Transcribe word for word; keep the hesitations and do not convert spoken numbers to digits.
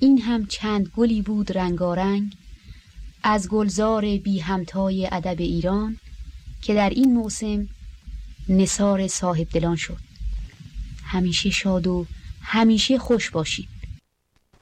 این هم چند گلی بود رنگارنگ از گلزار بی همتای ادب ایران که در این موسم نثار صاحب دلان شد. همیشه شاد و همیشه خوش باشید.